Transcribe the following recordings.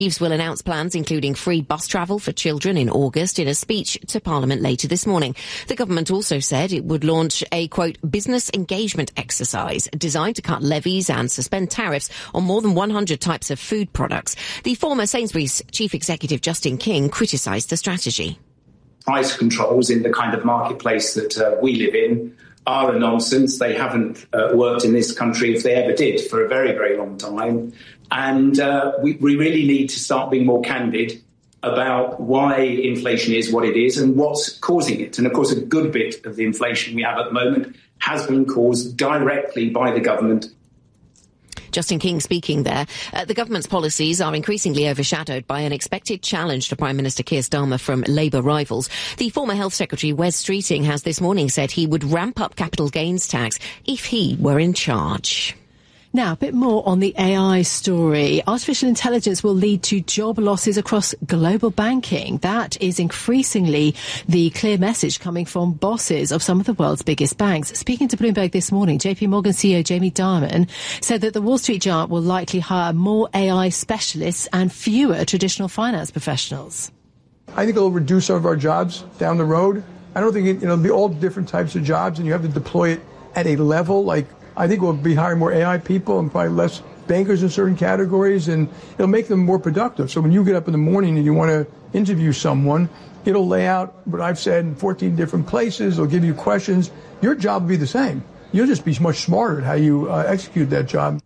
Will announce plans including free bus travel for children in August in a speech to Parliament later this morning. The government also said it would launch a, quote, business engagement exercise designed to cut levies and suspend tariffs on more than 100 types of food products. The former Sainsbury's chief executive, Justin King, criticised the strategy. Price controls in the kind of marketplace that we live in are a nonsense. They haven't worked in this country, if they ever did, for a very, very long time. And we really need to start being more candid about why inflation is what it is and what's causing it. And, of course, a good bit of the inflation we have at the moment has been caused directly by the government. Justin King speaking there. The government's policies are increasingly overshadowed by an expected challenge to Prime Minister Keir Starmer from Labour rivals. The former Health Secretary, Wes Streeting, has this morning said he would ramp up capital gains tax if he were in charge. Now, a bit more on the AI story. Artificial intelligence will lead to job losses across global banking. That is increasingly the clear message coming from bosses of some of the world's biggest banks. Speaking to Bloomberg this morning, JP Morgan CEO Jamie Dimon said that the Wall Street giant will likely hire more AI specialists and fewer traditional finance professionals. I think it'll reduce some of our jobs down the road. I don't think it'll be all different types of jobs, and you have to deploy it at a level like I think we'll be hiring more AI people and probably less bankers in certain categories, and it'll make them more productive. So when you get up in the morning and you want to interview someone, it'll lay out what I've said in 14 different places. It'll give you questions. Your job will be the same. You'll just be much smarter at how you execute that job.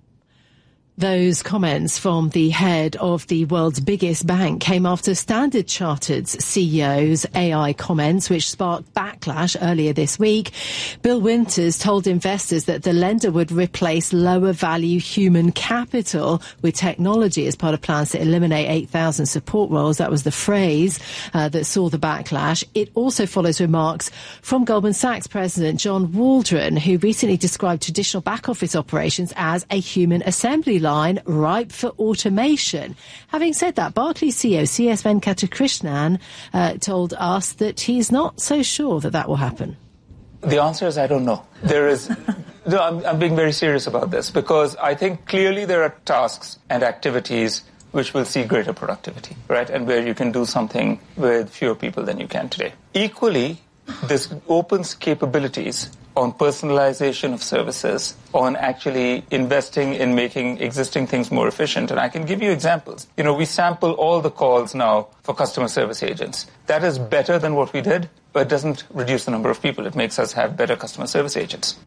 Those comments from the head of the world's biggest bank came after Standard Chartered's CEO's AI comments, which sparked backlash earlier this week. Bill Winters told investors that the lender would replace lower value human capital with technology as part of plans to eliminate 8,000 support roles. That was the phrase that saw the backlash. It also follows remarks from Goldman Sachs President John Waldron, who recently described traditional back office operations as a human assembly line ripe for automation. Having said that, Barclays CEO C.S. Venkatakrishnan told us that he's not so sure that that will happen. The answer is I don't know. There is... No, I'm being very serious about this because I think clearly there are tasks and activities which will see greater productivity, right? And where you can do something with fewer people than you can today. Equally, this opens capabilities on personalization of services, on actually investing in making existing things more efficient. And I can give you examples. You know, we sample all the calls now for customer service agents. That is better than what we did, but it doesn't reduce the number of people. It makes us have better customer service agents.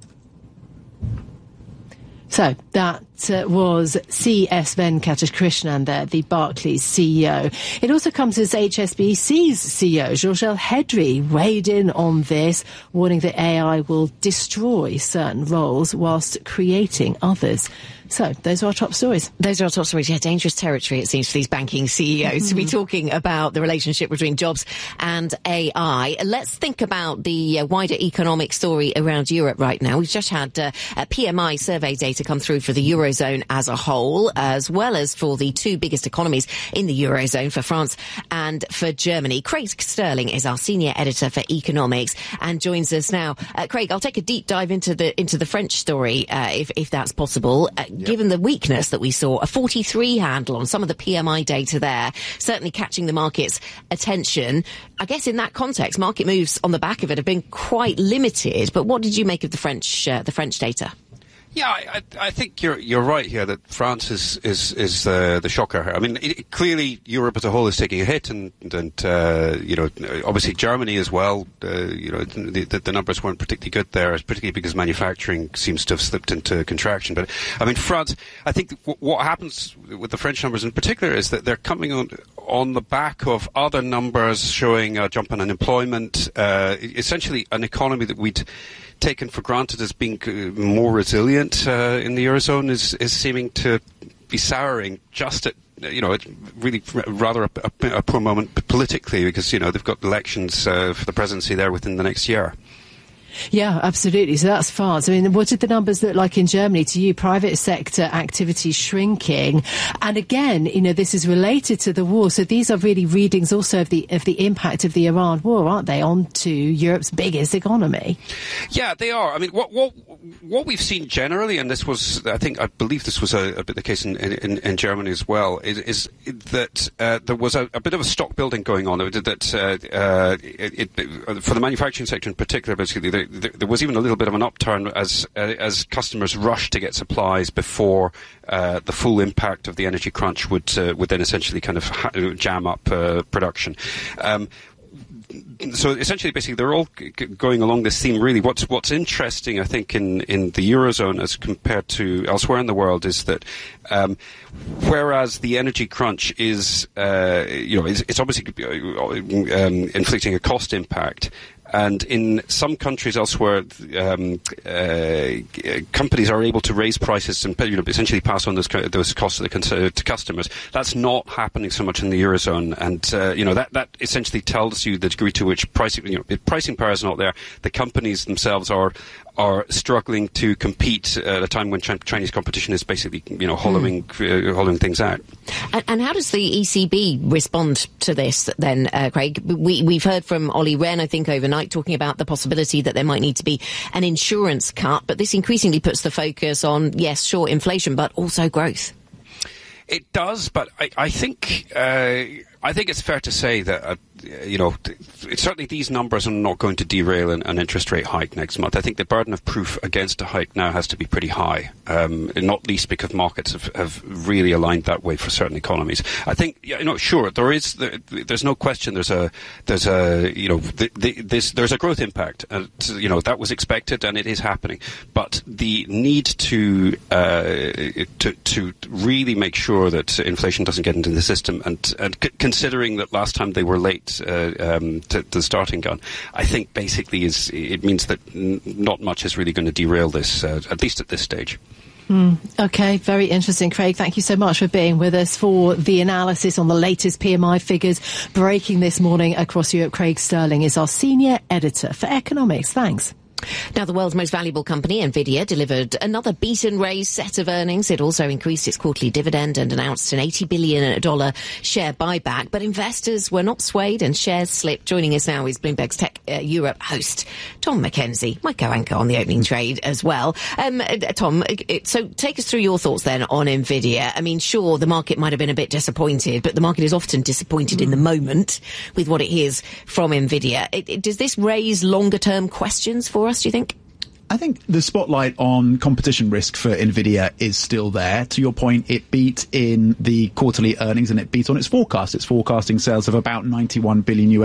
So that was C.S. Venkatakrishnan there, the Barclays CEO. It also comes as HSBC's CEO, Georges Hedry, weighed in on this, warning that AI will destroy certain roles whilst creating others. So those are our top stories. Those are our top stories. Yeah, dangerous territory, it seems, for these banking CEOs to be talking about the relationship between jobs and AI. Let's think about the wider economic story around Europe right now. We've just had PMI survey data come through for the Eurozone as a whole, as well as for the two biggest economies in the Eurozone, for France and for Germany. Craig Sterling is our senior editor for economics and joins us now. Craig, I'll take a deep dive into the French story, if that's possible. Given the weakness that we saw, a 43 handle on some of the PMI data there, certainly catching the market's attention. I guess in that context, market moves on the back of it have been quite limited. But what did you make of the French data? Yeah, I think you're right here that France is the shocker. I mean, clearly Europe as a whole is taking a hit, and obviously Germany as well. The numbers weren't particularly good there, particularly because manufacturing seems to have slipped into contraction. But I mean, France. I think what happens with the French numbers in particular is that they're coming on the back of other numbers showing a jump in unemployment. Essentially, an economy that we'd taken for granted as being more resilient in the Eurozone is seeming to be souring just at, it's really rather a poor moment politically because, they've got elections for the presidency there within the next year. Yeah, absolutely. So that's France. I mean, what did the numbers look like in Germany to you? Private sector activity shrinking. And again, this is related to the war. So these are really readings also of the impact of the Iran war, aren't they, onto Europe's biggest economy? Yeah, they are. I mean, what we've seen generally, and this was, I believe this was a bit the case in Germany as well, is that there was a bit of a stock building going on. That for the manufacturing sector in particular, basically, there was even a little bit of an upturn as customers rushed to get supplies before the full impact of the energy crunch would then essentially kind of jam up production. So essentially, basically, they're all going along this theme. Really, what's interesting, I think, in the Eurozone as compared to elsewhere in the world is that whereas the energy crunch is, it's obviously inflicting a cost impact. And in some countries elsewhere, companies are able to raise prices and essentially pass on those costs to customers. That's not happening so much in the Eurozone, and that essentially tells you the degree to which pricing power is not there. The companies themselves are struggling to compete at a time when Chinese competition is basically hollowing things out. And how does the ECB respond to this then, Craig? We've heard from Olli Rehn, I think, overnight, talking about the possibility that there might need to be an insurance cut, but this increasingly puts the focus on, yes, sure, inflation, but also growth. It does, but I think it's fair to say that certainly these numbers are not going to derail an interest rate hike next month. I think the burden of proof against a hike now has to be pretty high, not least because markets have really aligned that way for certain economies. I think, sure, there's no question there's a growth impact. That was expected and it is happening. But the need to really make sure that inflation doesn't get into the system and considering that last time they were late to the starting gun, I think basically it means that not much is really going to derail this, at least at this stage. Okay, very interesting. Craig, thank you so much for being with us for the analysis on the latest PMI figures breaking this morning across Europe. Craig Sterling is our senior editor for economics. Thanks. Now, the world's most valuable company, Nvidia, delivered another beat-and-raise set of earnings. It also increased its quarterly dividend and announced an $80 billion share buyback. But investors were not swayed and shares slipped. Joining us now is Bloomberg's Tech Europe host, Tom McKenzie, my co-anchor on the opening trade as well. Tom, so take us through your thoughts then on Nvidia. I mean, sure, the market might have been a bit disappointed, but the market is often disappointed in the moment with what it hears from Nvidia. Does this raise longer-term questions for us, do you think? I think the spotlight on competition risk for Nvidia is still there. To your point, it beat in the quarterly earnings and it beat on its forecast. It's forecasting sales of about $91 billion.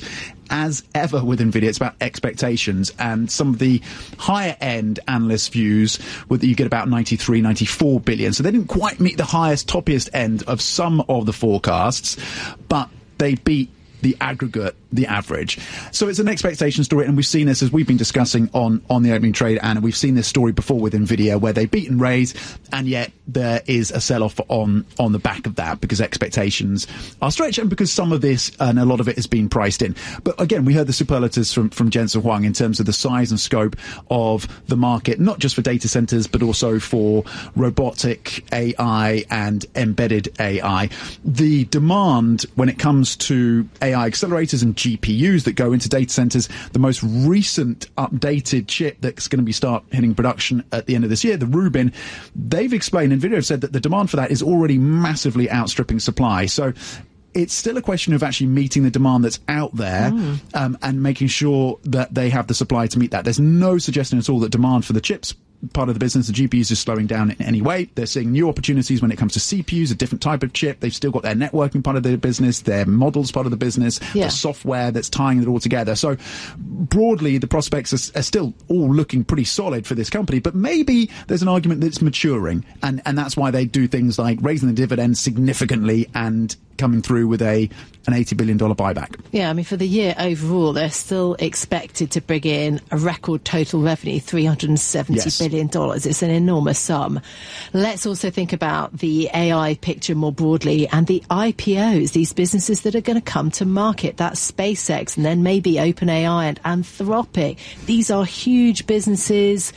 As ever with Nvidia, it's about expectations, and some of the higher end analyst views were that you get about 93, 94 billion. So they didn't quite meet the toppiest end of some of the forecasts, but they beat the aggregate, the average. So it's an expectation story, and we've seen this as we've been discussing on the opening trade, and we've seen this story before with Nvidia where they beat and raise, and yet there is a sell-off on the back of that because expectations are stretched and because some of this and a lot of it has been priced in. But again, we heard the superlatives from Jensen Huang in terms of the size and scope of the market, not just for data centers, but also for robotic AI and embedded AI. The demand when it comes to AI accelerators and GPUs that go into data centers, the most recent updated chip that's going to be start hitting production at the end of this year, the Rubin, they've explained, NVIDIA have said that the demand for that is already massively outstripping supply. So it's still a question of actually meeting the demand that's out there and making sure that they have the supply to meet that. There's no suggestion at all that demand for the chips part of the business, the GPUs, is slowing down in any way. They're seeing new opportunities when it comes to CPUs, a different type of chip. They've still got their networking part of their business, their models part of the business, the software that's tying it all together. So broadly, the prospects are still all looking pretty solid for this company, but maybe there's an argument that it's maturing, and that's why they do things like raising the dividend significantly and coming through with an $80 billion buyback. Yeah, I mean, for the year overall, they're still expected to bring in a record total revenue, $370 billion. It's an enormous sum. Let's also think about the AI picture more broadly and the IPOs, these businesses that are going to come to market. That's SpaceX and then maybe OpenAI and Anthropic. These are huge businesses,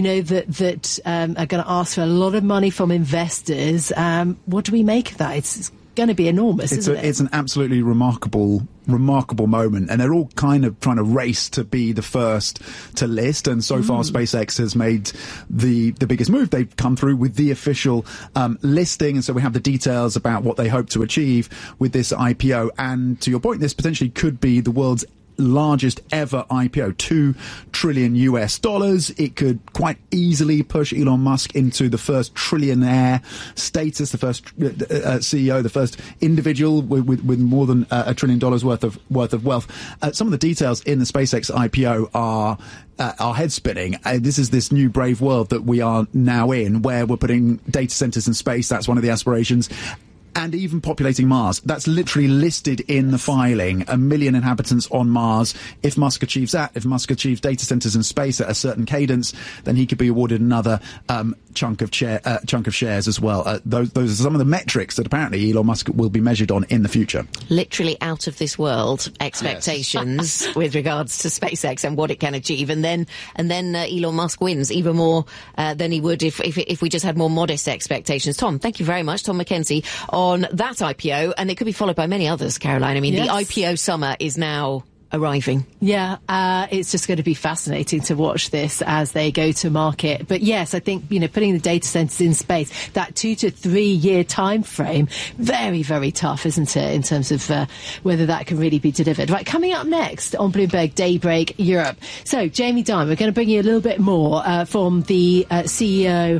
that are going to ask for a lot of money from investors. What do we make of that? It's going to be enormous, isn't it? It's an absolutely remarkable moment, and they're all kind of trying to race to be the first to list, and so far SpaceX has made the biggest move. They've come through with the official listing, and so we have the details about what they hope to achieve with this IPO. And to your point, this potentially could be the world's largest ever IPO, $2 trillion. It could quite easily push Elon Musk into the first trillionaire status, the first CEO, the first individual with more than $1 trillion worth of wealth. Some of the details in the SpaceX IPO are head spinning. This is this new brave world that we are now in, where we're putting data centers in space. That's one of the aspirations. And even populating Mars. That's literally listed in the filing. 1 million inhabitants on Mars. If Musk achieves that, if Musk achieves data centers in space at a certain cadence, then he could be awarded another chunk of shares as well. Those are some of the metrics that apparently Elon Musk will be measured on in the future. Literally out of this world expectations with regards to SpaceX and what it can achieve, and then Elon Musk wins even more than he would if we just had more modest expectations. Tom, thank you very much, Tom McKenzie, on that IPO, and it could be followed by many others, Caroline. I mean, the IPO summer is now arriving. Yeah, it's just going to be fascinating to watch this as they go to market. But yes, I think, putting the data centers in space, that 2 to 3 year time frame, very, very tough, isn't it, in terms of whether that can really be delivered. Right, coming up next on Bloomberg Daybreak Europe. So, Jamie Dimon, we're going to bring you a little bit more from the CEO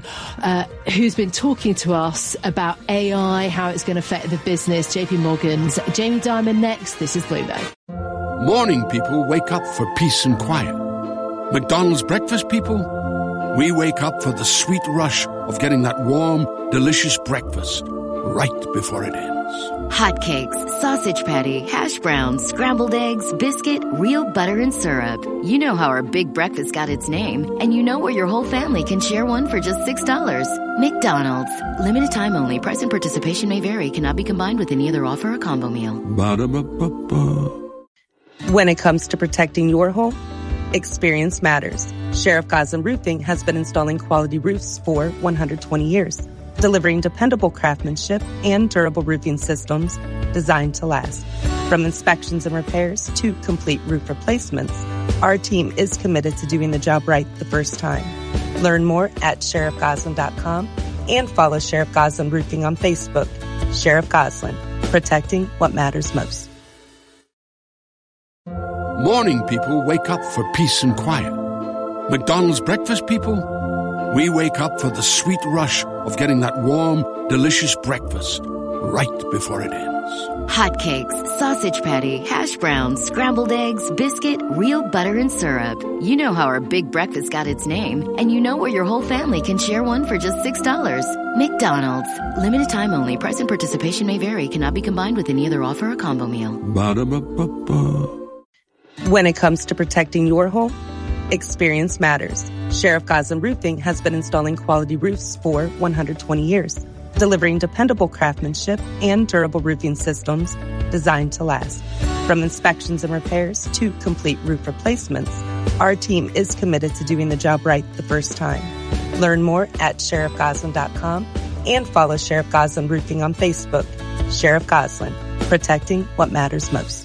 who's been talking to us about AI, how it's going to affect the business. JP Morgan's Jamie Dimon next. This is Bloomberg. Morning people wake up for peace and quiet. McDonald's breakfast people, we wake up for the sweet rush of getting that warm, delicious breakfast right before it ends. Hotcakes, sausage patty, hash browns, scrambled eggs, biscuit, real butter and syrup. You know how our big breakfast got its name, and you know where your whole family can share one for just $6. McDonald's. Limited time only. Price and participation may vary. Cannot be combined with any other offer or combo meal. Ba-da-ba-ba-ba. When it comes to protecting your home, experience matters. Sheriff Goslin Roofing has been installing quality roofs for 120 years, delivering dependable craftsmanship and durable roofing systems designed to last. From inspections and repairs to complete roof replacements, our team is committed to doing the job right the first time. Learn more at sheriffgoslin.com and follow Sheriff Goslin Roofing on Facebook. Sheriff Goslin, protecting what matters most. Morning people wake up for peace and quiet. McDonald's breakfast people, we wake up for the sweet rush of getting that warm, delicious breakfast right before it ends. Hotcakes, sausage patty, hash browns, scrambled eggs, biscuit, real butter and syrup. You know how our big breakfast got its name, and you know where your whole family can share one for just $6. McDonald's. Limited time only. Price and participation may vary. Cannot be combined with any other offer or combo meal. Ba-da-ba-ba-ba. When it comes to protecting your home, experience matters. Sheriff Goslin Roofing has been installing quality roofs for 120 years, delivering dependable craftsmanship and durable roofing systems designed to last. From inspections and repairs to complete roof replacements, our team is committed to doing the job right the first time. Learn more at sheriffgoslin.com and follow Sheriff Goslin Roofing on Facebook. Sheriff Goslin, protecting what matters most.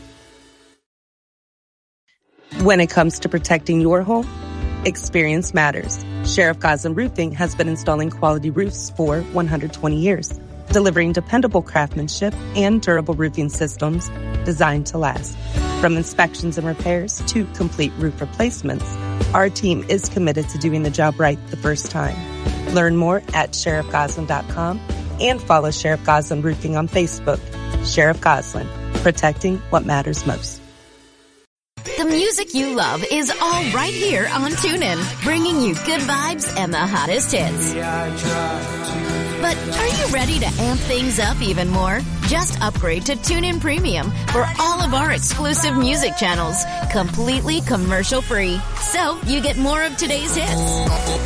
When it comes to protecting your home, experience matters. Sheriff Goslin Roofing has been installing quality roofs for 120 years, delivering dependable craftsmanship and durable roofing systems designed to last. From inspections and repairs to complete roof replacements, our team is committed to doing the job right the first time. Learn more at sheriffgoslin.com and follow Sheriff Goslin Roofing on Facebook. Sheriff Goslin, protecting what matters most. The music you love is all right here on TuneIn, bringing you good vibes and the hottest hits. But are you ready to amp things up even more? Just upgrade to TuneIn Premium for all of our exclusive music channels, completely commercial-free. So you get more of today's hits,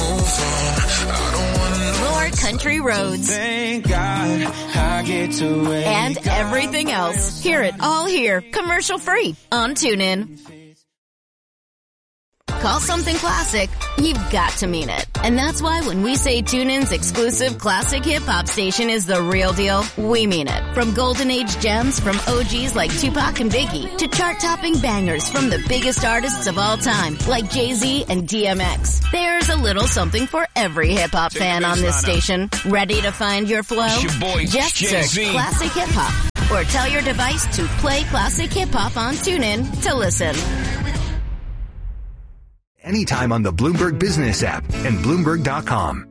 more country roads, Thank God I get to wake and everything else. Hear it all here, commercial-free on TuneIn. Call something classic, you've got to mean it. And that's why when we say TuneIn's exclusive classic hip-hop station is the real deal, we mean it. From golden age gems from OGs like Tupac and Biggie to chart-topping bangers from the biggest artists of all time like Jay-Z and DMX. There's a little something for every hip-hop fan on this station. Ready to find your flow? It's your boy, Just search Jay-Z. Classic Hip-Hop or tell your device to play Classic Hip-Hop on TuneIn to listen. Anytime on the Bloomberg Business app and Bloomberg.com.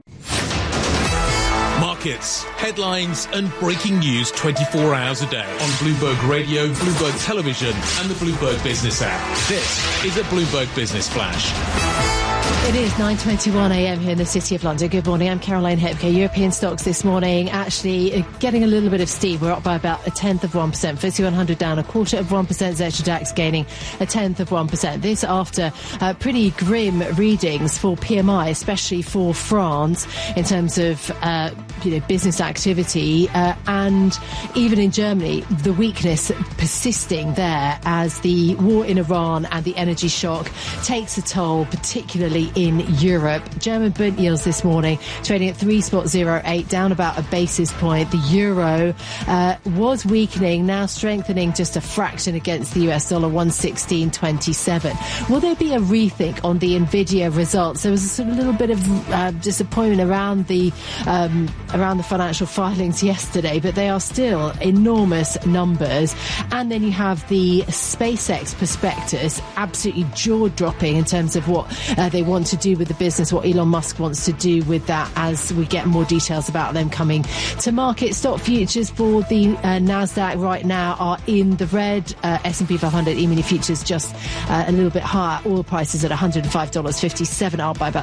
Markets, headlines and breaking news 24 hours a day on Bloomberg Radio, Bloomberg Television and the Bloomberg Business app. This is a Bloomberg Business Flash. It is 9:21 a.m. here in the City of London. Good morning. I'm Caroline Hepke. European stocks this morning actually getting a little bit of steam. We're up by about 0.1%. FTSE 100 down 0.25%. Xetra DAX gaining 0.1%. This after pretty grim readings for PMI, especially for France in terms of business activity, and even in Germany, the weakness persisting there as the war in Iran and the energy shock takes a toll, particularly in Europe. German Bund yields this morning trading at 3.08, down about a basis point. The euro was weakening, now strengthening just a fraction against the US dollar, 116.27. Will there be a rethink on the Nvidia results? There was a sort of little bit of disappointment around the financial filings yesterday, but they are still enormous numbers. And then you have the SpaceX prospectus, absolutely jaw-dropping in terms of what they want to do with the business, what Elon Musk wants to do with that, as we get more details about them coming to market. Stock futures for the NASDAQ right now are in the red. S&P 500 E-mini futures just a little bit higher. Oil prices at $105.57, up by about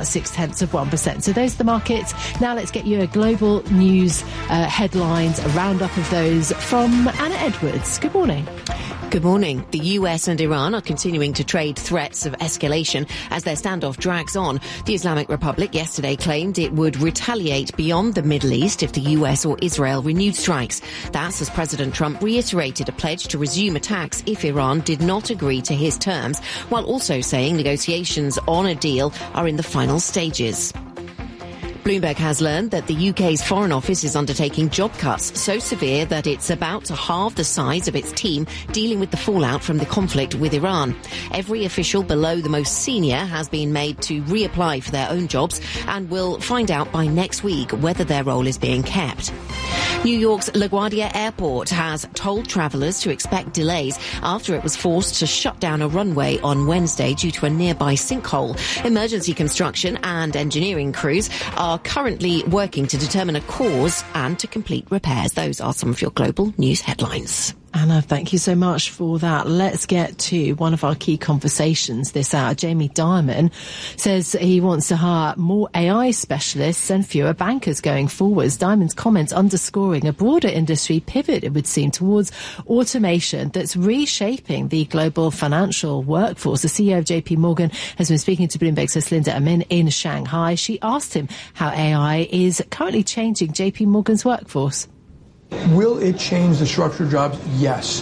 0.6%. So those are the markets. Now let's get you a global news headlines, a roundup of those from Anna Edwards. Good morning. Good morning. The US and Iran are continuing to trade threats of escalation as their standoff drags on. The Islamic Republic yesterday claimed it would retaliate beyond the Middle East if the US or Israel renewed strikes. That's as President Trump reiterated a pledge to resume attacks if Iran did not agree to his terms, while also saying negotiations on a deal are in the final stages. Bloomberg has learned that the UK's Foreign Office is undertaking job cuts so severe that it's about to halve the size of its team dealing with the fallout from the conflict with Iran. Every official below the most senior has been made to reapply for their own jobs and will find out by next week whether their role is being kept. New York's LaGuardia Airport has told travellers to expect delays after it was forced to shut down a runway on Wednesday due to a nearby sinkhole. Emergency construction and engineering crews are currently working to determine a cause and to complete repairs. Those are some of your global news headlines. Anna, thank you so much for that. Let's get to one of our key conversations this hour. Jamie Dimon says he wants to hire more AI specialists and fewer bankers going forwards. Dimon's comments underscoring a broader industry pivot, it would seem, towards automation that's reshaping the global financial workforce. The CEO of JP Morgan has been speaking to Bloomberg's Linda Amin in Shanghai. She asked him how AI is currently changing JP Morgan's workforce. Will it change the structure of jobs? Yes.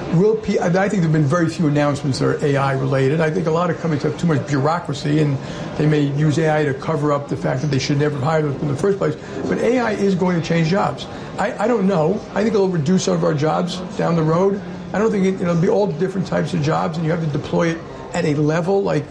I think there have been very few announcements that are AI related. I think a lot of companies have too much bureaucracy and they may use AI to cover up the fact that they should never hire them in the first place. But AI is going to change jobs. I don't know. I think it'll reduce some of our jobs down the road. I don't think it'll be all different types of jobs and you have to deploy it at a level like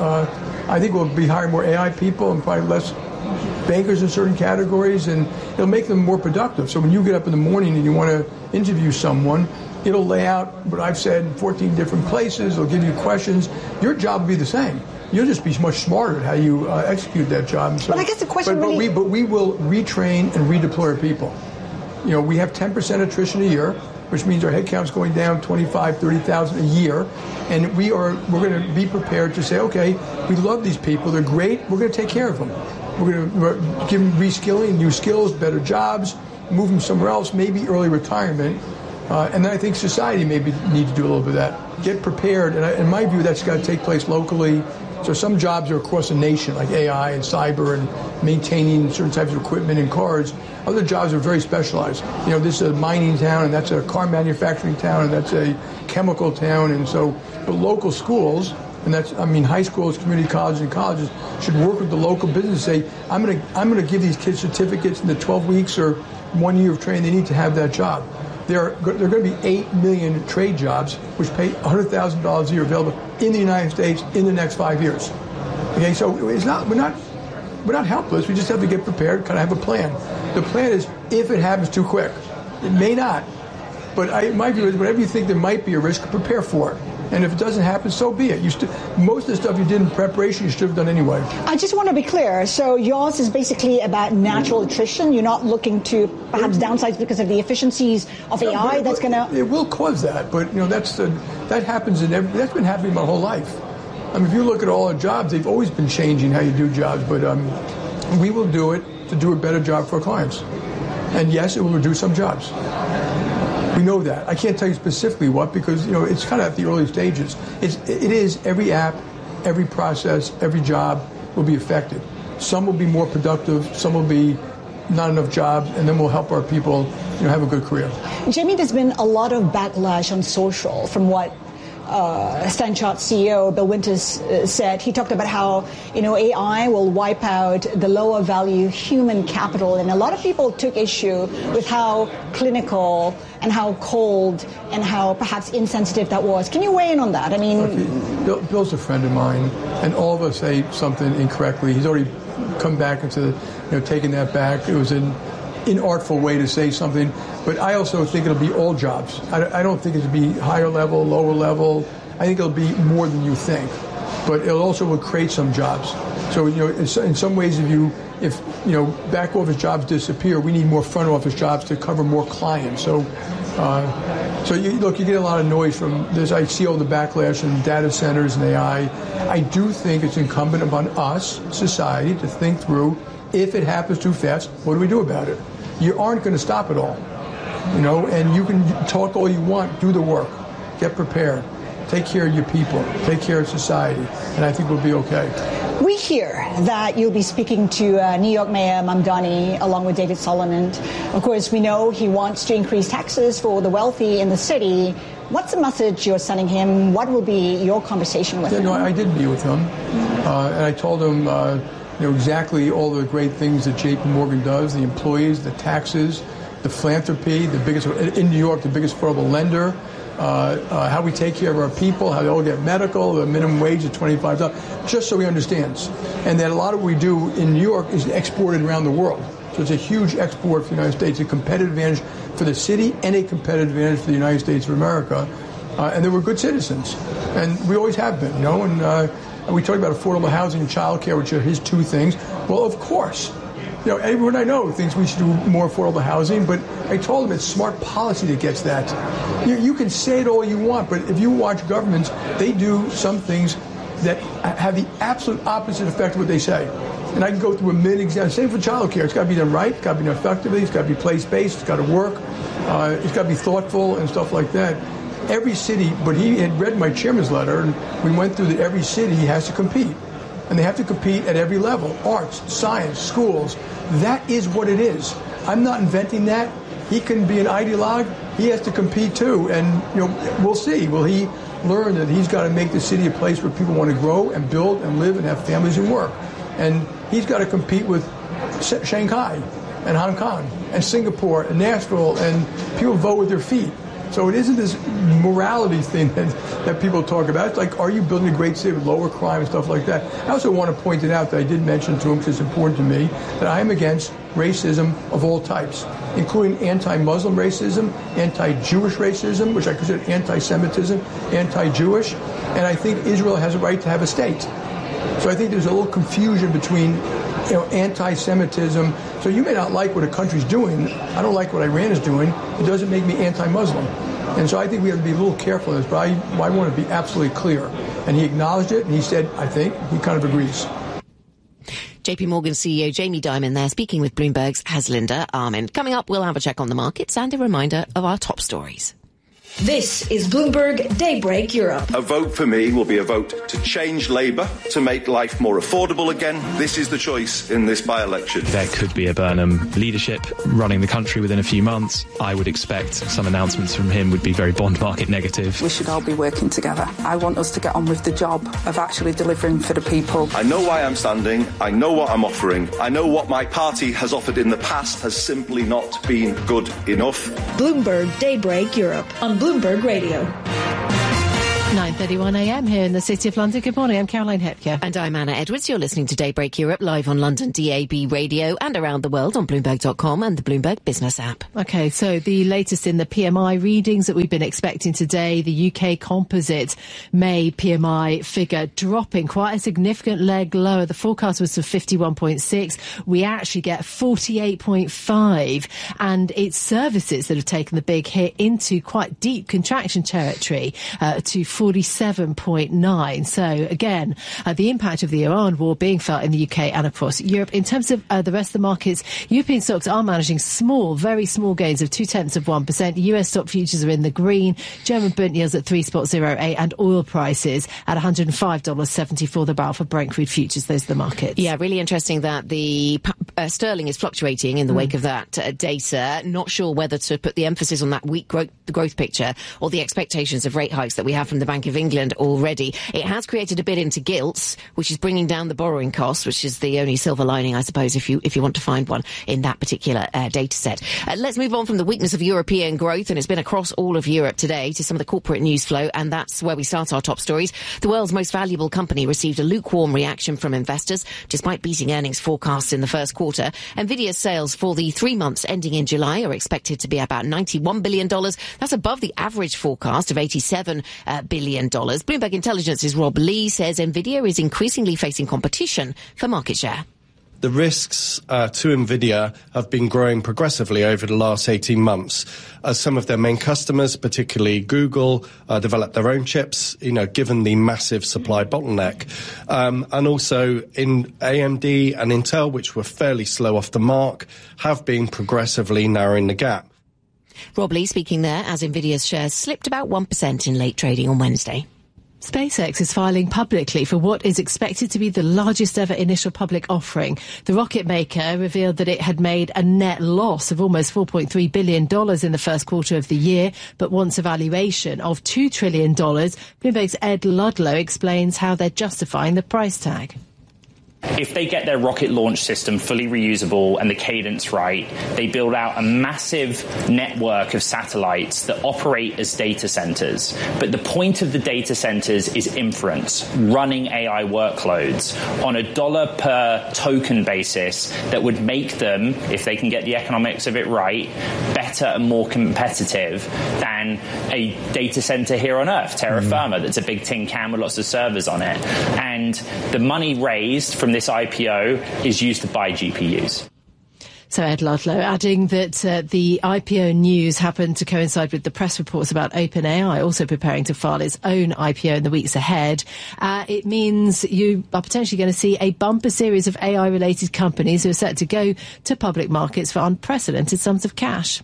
I think we'll be hiring more AI people and probably less bankers in certain categories, and it'll make them more productive. So when you get up in the morning and you want to interview someone, it'll lay out what I've said in 14 different places. It'll give you questions. Your job will be the same. You'll just be much smarter at how you execute that job. So, but I guess the question but we will retrain and redeploy our people. You know, we have 10% attrition a year, which means our headcount's going down 25, 30,000 a year. And we're going to be prepared to say, okay, we love these people. They're great. We're going to take care of them. We're going to give them reskilling, new skills, better jobs, move them somewhere else, maybe early retirement. And then I think society maybe need to do a little bit of that. Get prepared. And in my view, that's got to take place locally. So some jobs are across the nation, like AI and cyber and maintaining certain types of equipment and cars. Other jobs are very specialized. You know, this is a mining town, and that's a car manufacturing town, and that's a chemical town. And so the local schools, and that's, I mean, high schools, community colleges, and colleges should work with the local business. Say, I'm going to give these kids certificates in the 12 weeks or 1 year of training they need to have that job. There are going to be 8 million trade jobs, which pay $100,000 a year available in the United States in the next 5 years. Okay, so it's not we're not helpless. We just have to get prepared, kind of have a plan. The plan is if it happens too quick. It may not, but my view is whenever you think there might be a risk, prepare for it. And if it doesn't happen, so be it. Most of the stuff you did in preparation, you should have done anyway. I just want to be clear. So yours is basically about natural attrition. You're not looking to perhaps downsides because of the efficiencies of AI. That's going to. It will cause that, but you know that happens that's been happening my whole life. I mean, if you look at all our jobs, they've always been changing how you do jobs. But we will do it to do a better job for our clients. And yes, it will reduce some jobs. We know that. I can't tell you specifically what because, you know, it's kind of at the early stages. It is every app, every process, every job will be affected. Some will be more productive, some will be not enough jobs, and then we'll help our people, you know, have a good career. Jamie, there's been a lot of backlash on social from what Stanchart CEO Bill Winters said. He talked about how, you know, AI will wipe out the lower value human capital, and a lot of people took issue with how clinical and how cold and how perhaps insensitive that was. Can you weigh in on that? I mean, okay. Bill's a friend of mine, and all of us say something incorrectly. He's already come back into, you know, taking that back. It was an inartful way to say something. But I also think it'll be all jobs. I don't think it'll be higher level, lower level. I think it'll be more than you think. But it also will create some jobs. So, you know, in some ways, if you know, back office jobs disappear, we need more front office jobs to cover more clients. So you get a lot of noise from this. I see all the backlash from data centers and AI. I do think it's incumbent upon us, society, to think through, if it happens too fast, what do we do about it? You aren't going to stop it all. You know, and you can talk all you want, do the work, get prepared, take care of your people, take care of society, and I think we'll be okay. We hear that you'll be speaking to New York Mayor Mamdani along with David Solomon. Of course, we know he wants to increase taxes for the wealthy in the city. What's the message you're sending him? What will be your conversation with him? No, I did meet with him, and I told him you know, exactly all the great things that JP Morgan does, the employees, the taxes, the philanthropy, the biggest in New York, the biggest affordable lender, how we take care of our people, how they all get medical, the minimum wage is $25, just so he understands. And that a lot of what we do in New York is exported around the world. So it's a huge export for the United States, a competitive advantage for the city and a competitive advantage for the United States of America. And they were good citizens. And we always have been, you know, and we talked about affordable housing and child care, which are his two things. Well, of course. You know, everyone I know thinks we should do more affordable housing, but I told them it's smart policy that gets that. You can say it all you want, but if you watch governments, they do some things that have the absolute opposite effect of what they say. And I can go through a million examples. Same for child care. It's got to be done right. It's got to be done effectively. It's got to be place-based. It's got to work. It's got to be thoughtful and stuff like that. Every city, but he had read my chairman's letter, and we went through that every city has to compete. And they have to compete at every level, arts, science, schools. That is what it is. I'm not inventing that. He can be an ideologue. He has to compete too. And, you know, we'll see. Will he learn that he's got to make the city a place where people want to grow and build and live and have families and work? And he's got to compete with Shanghai and Hong Kong and Singapore and Nashville, and people vote with their feet. So it isn't this morality thing that people talk about. It's like, are you building a great city with lower crime and stuff like that? I also want to point it out that I did mention to him, because it's important to me, that I am against racism of all types, including anti-Muslim racism, anti-Jewish racism, which I consider anti-Semitism, anti-Jewish, and I think Israel has a right to have a state. So I think there's a little confusion between, you know, anti-Semitism. So you may not like what a country's doing. I don't like what Iran is doing. It doesn't make me anti-Muslim. And so I think we have to be a little careful of this, but I want to be absolutely clear. And he acknowledged it, and he said, I think, he kind of agrees. JP Morgan CEO Jamie Dimon there, speaking with Bloomberg's Haslinda Armin. Coming up, we'll have a check on the markets and a reminder of our top stories. This is Bloomberg Daybreak Europe. A vote for me will be a vote to change Labour, to make life more affordable again. This is the choice in this by-election. There could be a Burnham leadership running the country within a few months. I would expect some announcements from him would be very bond market negative. We should all be working together. I want us to get on with the job of actually delivering for the people. I know why I'm standing. I know what I'm offering. I know what my party has offered in the past has simply not been good enough. Bloomberg Daybreak Europe on Bloomberg Radio. 9:31 a.m. here in the City of London. Good morning, I'm Caroline Hepker. And I'm Anna Edwards. You're listening to Daybreak Europe live on London DAB radio and around the world on Bloomberg.com and the Bloomberg Business app. Okay, so the latest in the PMI readings that we've been expecting today, the UK composite May PMI figure dropping quite a significant leg lower. The forecast was for 51.6. We actually get 48.5. And it's services that have taken the big hit into quite deep contraction territory to 47.9. So again, the impact of the Iran war being felt in the UK and across Europe. In terms of the rest of the markets, European stocks are managing small, very small gains of 0.2%. US stock futures are in the green. German Bund yields at 3.08 and oil prices at $105.74 the barrel for Brent crude futures. Those are the markets. Yeah, really interesting that the sterling is fluctuating in the wake of that data. Not sure whether to put the emphasis on that weak growth picture or the expectations of rate hikes that we have from the Bank of England already. It has created a bit into gilts, which is bringing down the borrowing costs, which is the only silver lining, I suppose, if you want to find one in that particular data set. Let's move on from the weakness of European growth, and it's been across all of Europe today, to some of the corporate news flow, and that's where we start our top stories. The world's most valuable company received a lukewarm reaction from investors, despite beating earnings forecasts in the first quarter. Nvidia's sales for the 3 months ending in July are expected to be about $91 billion. That's above the average forecast of $87 billion. Bloomberg Intelligence's Rob Lee says Nvidia is increasingly facing competition for market share. The risks to Nvidia have been growing progressively over the last 18 months as some of their main customers, particularly Google, develop their own chips, given the massive supply bottleneck. And also in AMD and Intel, which were fairly slow off the mark, have been progressively narrowing the gap. Rob Lee speaking there as Nvidia's shares slipped about 1% in late trading on Wednesday. SpaceX is filing publicly for what is expected to be the largest ever initial public offering. The rocket maker revealed that it had made a net loss of almost $4.3 billion in the first quarter of the year, but wants a valuation of $2 trillion. Bloomberg's Ed Ludlow explains how they're justifying the price tag. If they get their rocket launch system fully reusable and the cadence right, they build out a massive network of satellites that operate as data centers. But the point of the data centers is inference, running AI workloads on a dollar per token basis that would make them, if they can get the economics of it right, better and more competitive than a data center here on Earth, Terra Firma, that's a big tin can with lots of servers on it. And the money raised from this IPO is used to buy GPUs. So Ed Ludlow adding that the IPO news happened to coincide with the press reports about OpenAI also preparing to file its own IPO in the weeks ahead. It means you are potentially going to see a bumper series of AI-related companies who are set to go to public markets for unprecedented sums of cash.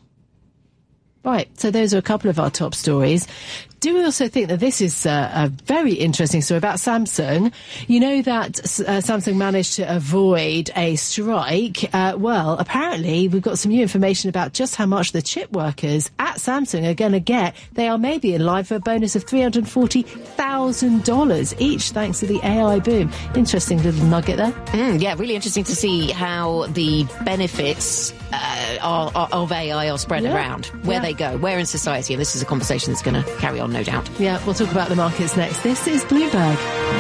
Right, so those are a couple of our top stories. Do we also think that this is a very interesting story about Samsung? You know that Samsung managed to avoid a strike. Well, apparently we've got some new information about just how much the chip workers at Samsung are going to get. They are maybe in line for a bonus of $340,000 each, thanks to the AI boom. Interesting little nugget there. Yeah, really interesting to see how the benefits of AI are spread around, where they go, where in society. And this is a conversation that's going to carry on, no doubt. Yeah, we'll talk about the markets next. This is Bloomberg.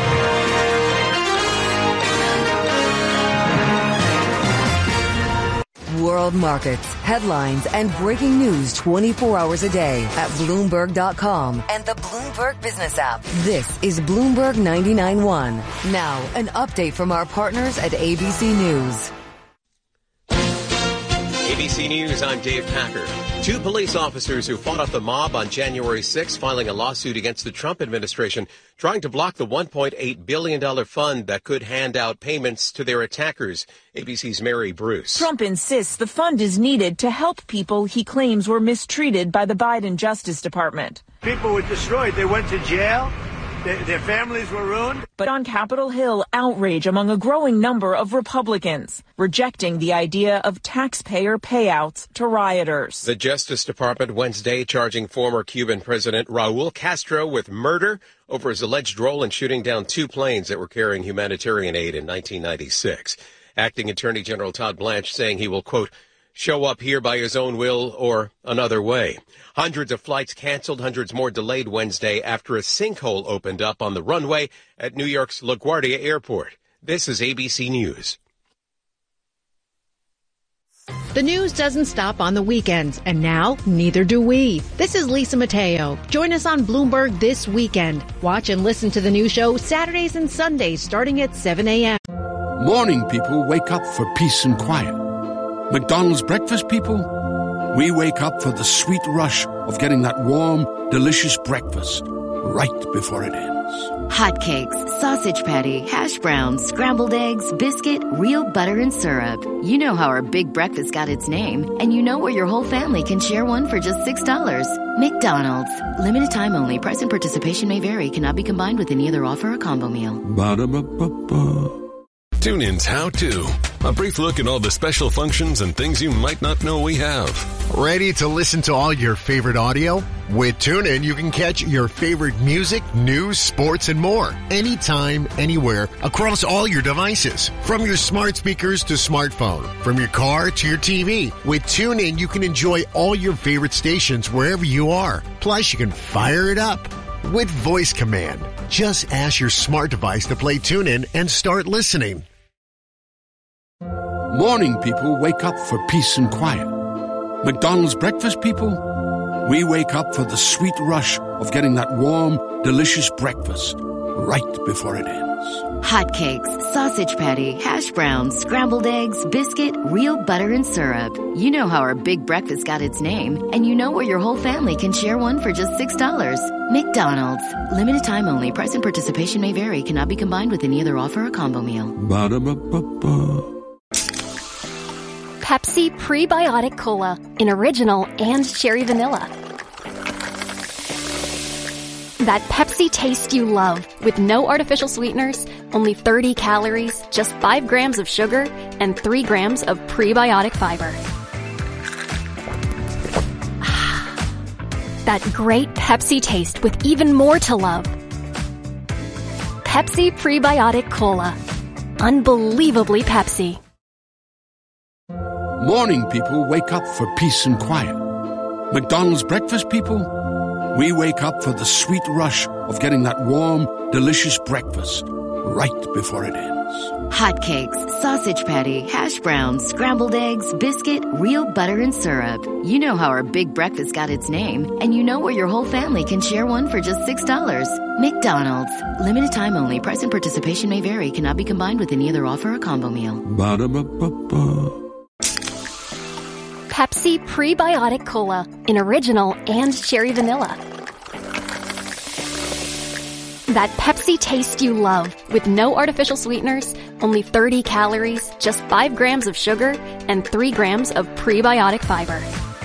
World markets, headlines, and breaking news 24 hours a day at Bloomberg.com and the Bloomberg Business app. This is Bloomberg 99.1. Now, an update from our partners at ABC News. ABC News, I'm Dave Packer. Two police officers who fought off the mob on January 6 filing a lawsuit against the Trump administration, trying to block the $1.8 billion fund that could hand out payments to their attackers. ABC's Mary Bruce. Trump insists the fund is needed to help people he claims were mistreated by the Biden Justice Department. People were destroyed. They went to jail. Their families were ruined. But on Capitol Hill, outrage among a growing number of Republicans, rejecting the idea of taxpayer payouts to rioters. The Justice Department Wednesday charging former Cuban President Raul Castro with murder over his alleged role in shooting down two planes that were carrying humanitarian aid in 1996. Acting Attorney General Todd Blanche saying he will, quote, show up here by his own will or another way. Hundreds of flights canceled, hundreds more delayed Wednesday after a sinkhole opened up on the runway at New York's LaGuardia Airport. This is ABC News. The news doesn't stop on the weekends, and now neither do we. This is Lisa Mateo. Join us on Bloomberg this weekend. Watch and listen to the new show Saturdays and Sundays starting at 7 a.m. Morning people wake up for peace and quiet. McDonald's breakfast people, we wake up for the sweet rush of getting that warm, delicious breakfast right before it ends. Hotcakes, sausage patty, hash browns, scrambled eggs, biscuit, real butter and syrup. You know how our big breakfast got its name, and you know where your whole family can share one for just $6. McDonald's. Limited time only. Price and participation may vary. Cannot be combined with any other offer or combo meal. Ba-da-ba-ba-ba. TuneIn's How To. A brief look at all the special functions and things you might not know we have. Ready to listen to all your favorite audio? With TuneIn, you can catch your favorite music, news, sports, and more. Anytime, anywhere, across all your devices. From your smart speakers to smartphone. From your car to your TV. With TuneIn, you can enjoy all your favorite stations wherever you are. Plus, you can fire it up with voice command. Just ask your smart device to play TuneIn and start listening. Morning people wake up for peace and quiet. McDonald's breakfast people, we wake up for the sweet rush of getting that warm, delicious breakfast right before it ends. Hotcakes, sausage patty, hash browns, scrambled eggs, biscuit, real butter and syrup. You know how our big breakfast got its name, and you know where your whole family can share one for just $6. McDonald's. Limited time only. Price and participation may vary. Cannot be combined with any other offer or combo meal. Ba-da-ba-ba-ba. Pepsi Prebiotic Cola in original and cherry vanilla. That Pepsi taste you love with no artificial sweeteners, only 30 calories, just 5 grams of sugar, and 3 grams of prebiotic fiber. That great Pepsi taste with even more to love. Pepsi Prebiotic Cola. Unbelievably Pepsi. Morning people wake up for peace and quiet. McDonald's breakfast people, we wake up for the sweet rush of getting that warm, delicious breakfast right before it ends. Hotcakes, sausage patty, hash browns, scrambled eggs, biscuit, real butter and syrup. You know how our big breakfast got its name, and you know where your whole family can share one for just $6. McDonald's. Limited time only. Price and participation may vary. Cannot be combined with any other offer or combo meal. Ba-da-ba-ba-ba. Pepsi Prebiotic Cola in original and cherry vanilla. That Pepsi taste you love with no artificial sweeteners, only 30 calories, just 5 grams of sugar, and 3 grams of prebiotic fiber.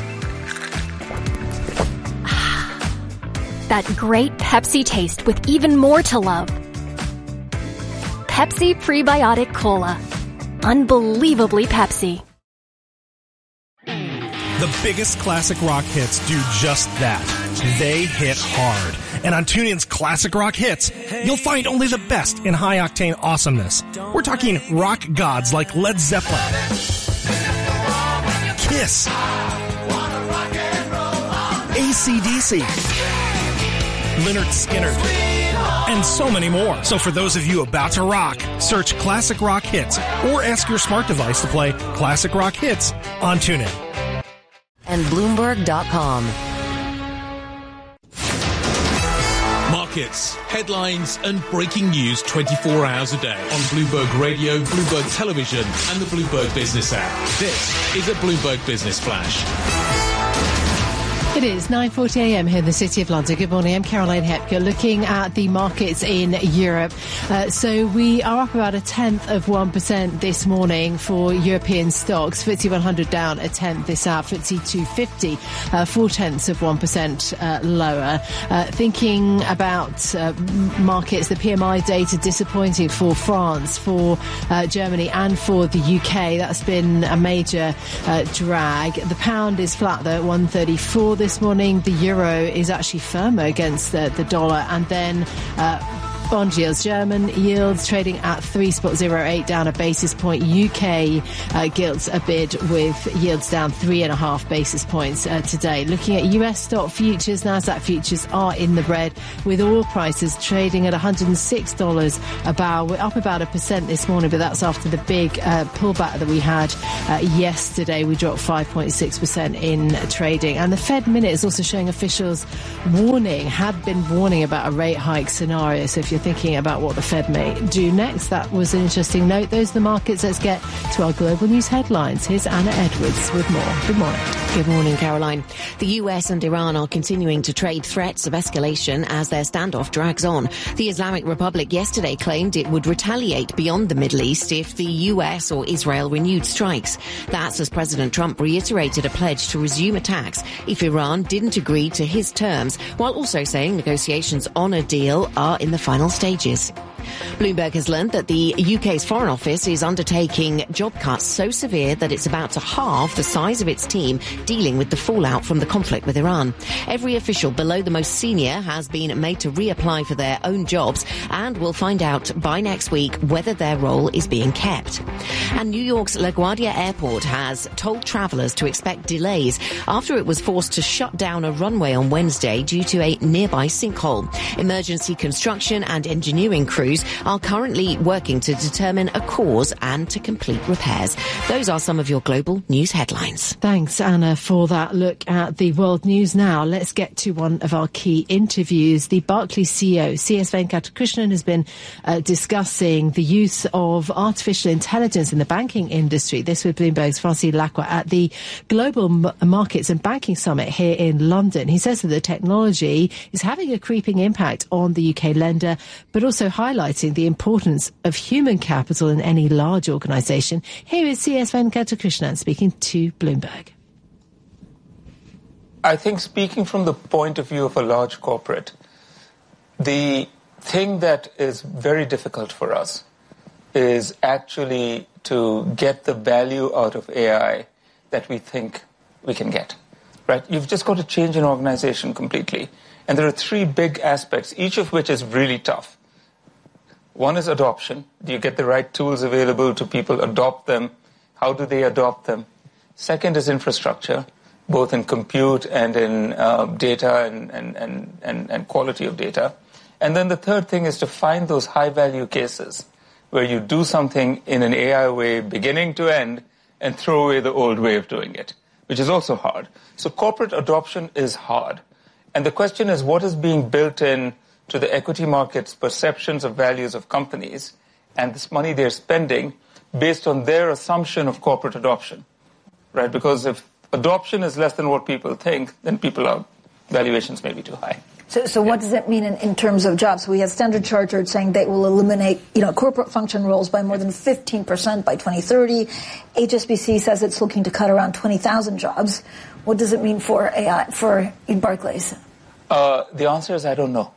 That great Pepsi taste with even more to love. Pepsi Prebiotic Cola. Unbelievably Pepsi. The biggest classic rock hits do just that. They hit hard. And on TuneIn's Classic Rock Hits, you'll find only the best in high-octane awesomeness. We're talking rock gods like Led Zeppelin, Kiss, AC/DC, Lynyrd Skynyrd, and so many more. So for those of you about to rock, search Classic Rock Hits or ask your smart device to play Classic Rock Hits on TuneIn. And Bloomberg.com. Markets, headlines, and breaking news 24 hours a day on Bloomberg Radio, Bloomberg Television, and the Bloomberg Business app. This is a Bloomberg Business Flash. is 9:40 a.m. here in the City of London. Good morning, I'm Caroline Hepker. Looking at the markets in Europe. So we are up about 0.1% this morning for European stocks. FTSE 100 down 0.1 this hour. FTSE 250 0.4% lower. Thinking about markets, the PMI data disappointing for France, for Germany and for the UK. That's been a major drag. The pound is flat though at 134 this morning. The euro is actually firmer against the dollar. And then bond yields, German yields trading at 3.08, down a basis point. UK gilts a bid with yields down 3.5 basis points today. Looking at US stock futures, Nasdaq futures are in the red with oil prices trading at $106 a barrel. We're up about 1% this morning, but that's after the big pullback that we had yesterday. We dropped 5.6% in trading. And the Fed minute is also showing officials had been warning about a rate hike scenario. So if you're thinking about what the Fed may do next, that was an interesting note. Those are the markets. Let's get to our global news headlines. Here's Anna Edwards with more. Good morning. Good morning, Caroline. The US and Iran are continuing to trade threats of escalation as their standoff drags on. The Islamic Republic yesterday claimed it would retaliate beyond the Middle East if the US or Israel renewed strikes. That's as President Trump reiterated a pledge to resume attacks if Iran didn't agree to his terms, while also saying negotiations on a deal are in the final stages. Bloomberg has learned that the UK's Foreign Office is undertaking job cuts so severe that it's about to halve the size of its team dealing with the fallout from the conflict with Iran. Every official below the most senior has been made to reapply for their own jobs, and we'll find out by next week whether their role is being kept. And New York's LaGuardia Airport has told travellers to expect delays after it was forced to shut down a runway on Wednesday due to a nearby sinkhole. Emergency construction and engineering crews are currently working to determine a cause and to complete repairs. Those are some of your global news headlines. Thanks, Anna, for that look at the world news. Now, let's get to one of our key interviews. The Barclays CEO, C.S. Venkatakrishnan, has been discussing the use of artificial intelligence in the banking industry. This with Bloomberg's Francis Lacqua at the Global Markets and Banking Summit here in London. He says that the technology is having a creeping impact on the UK lender, but also highlighting the importance of human capital in any large organisation. Here is C.S. Venkatakrishnan speaking to Bloomberg. I think speaking from the point of view of a large corporate, the thing that is very difficult for us is actually to get the value out of AI that we think we can get. Right? You've just got to change an organisation completely. And there are three big aspects, each of which is really tough. One is adoption. Do you get the right tools available to people adopt them? How do they adopt them? Second is infrastructure, both in compute and in data and quality of data. And then the third thing is to find those high-value cases where you do something in an AI way, beginning to end, and throw away the old way of doing it, which is also hard. So corporate adoption is hard. And the question is, what is being built in to the equity market's perceptions of values of companies and this money they're spending based on their assumption of corporate adoption, right? Because if adoption is less than what people think, then valuations may be too high. So what does that mean in terms of jobs? We have Standard Chartered saying they will eliminate, corporate function roles by more than 15% by 2030. HSBC says it's looking to cut around 20,000 jobs. What does it mean for AI, in Barclays? The answer is I don't know.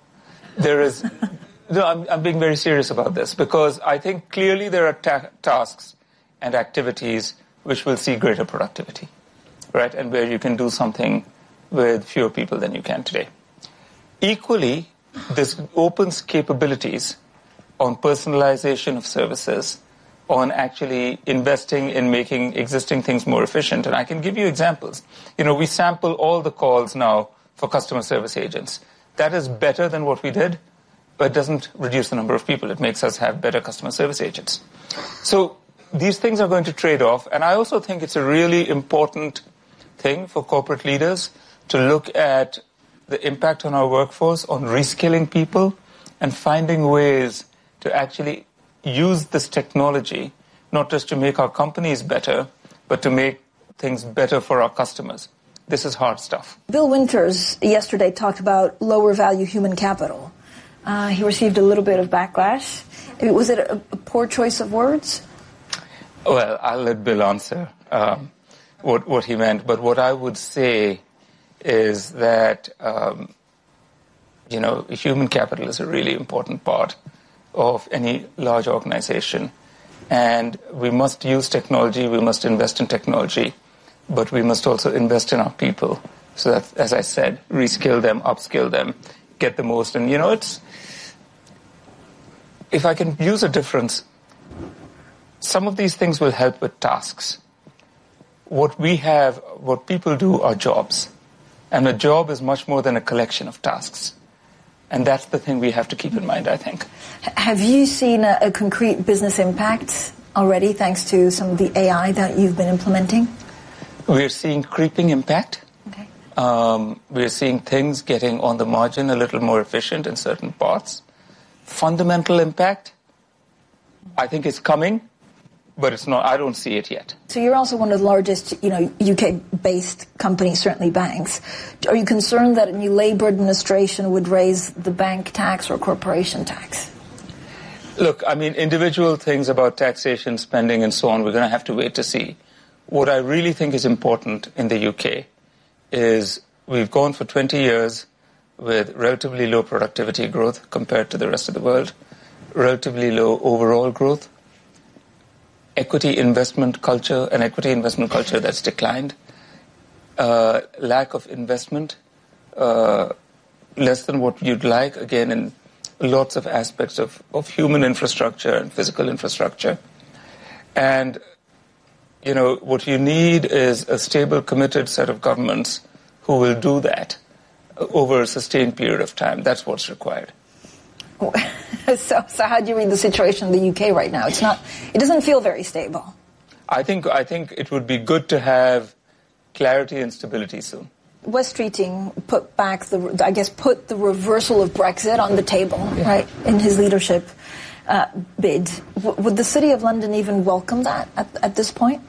I'm being very serious about this because I think clearly there are tasks and activities which will see greater productivity, right? And where you can do something with fewer people than you can today. Equally, this opens capabilities on personalization of services, on actually investing in making existing things more efficient. And I can give you examples. We sample all the calls now for customer service agents. That is better than what we did, but it doesn't reduce the number of people. It makes us have better customer service agents. So these things are going to trade off. And I also think it's a really important thing for corporate leaders to look at the impact on our workforce, on reskilling people, and finding ways to actually use this technology, not just to make our companies better, but to make things better for our customers. this is hard stuff. Bill Winters yesterday talked about lower value human capital. He received a little bit of backlash. Was it a poor choice of words? Well, I'll let Bill answer what he meant. But what I would say is that, human capital is a really important part of any large organization. And we must use technology, we must invest in technology, but we must also invest in our people. So that, as I said, reskill them, upskill them, get the most. And, if I can use a difference, some of these things will help with tasks. What people do are jobs. And a job is much more than a collection of tasks. And that's the thing we have to keep in mind, I think. Have you seen a concrete business impact already thanks to some of the AI that you've been implementing? We're seeing creeping impact. Okay. We're seeing things getting on the margin a little more efficient in certain parts. Fundamental impact, I think, is coming, but it's not. I don't see it yet. So you're also one of the largest, UK-based companies, certainly banks. Are you concerned that a new Labour administration would raise the bank tax or corporation tax? Look, individual things about taxation, spending, and so on, we're going to have to wait to see. What I really think is important in the UK is we've gone for 20 years with relatively low productivity growth compared to the rest of the world, relatively low overall growth, equity investment culture that's declined, lack of investment, less than what you'd like, again, in lots of aspects of human infrastructure and physical infrastructure. And, what you need is a stable, committed set of governments who will do that over a sustained period of time. That's what's required. So how do you read the situation in the UK right now? It doesn't feel very stable. I think it would be good to have clarity and stability soon. Wes Streeting put the reversal of Brexit on the table, right, in his leadership bid. Would the City of London even welcome that at this point?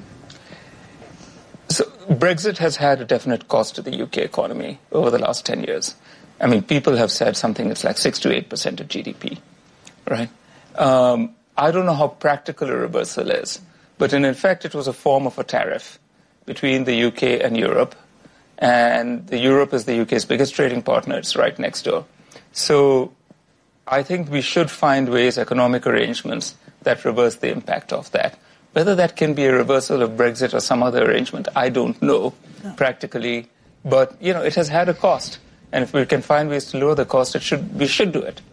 So Brexit has had a definite cost to the UK economy over the last 10 years. People have said something that's like 6 to 8% of GDP, right? I don't know how practical a reversal is, but in effect it was a form of a tariff between the UK and Europe, and Europe is the UK's biggest trading partner. It's right next door. So I think we should find ways, economic arrangements, that reverse the impact of that. Whether that can be a reversal of Brexit or some other arrangement, I don't know practically, but it has had a cost. And if we can find ways to lower the cost, we should do it.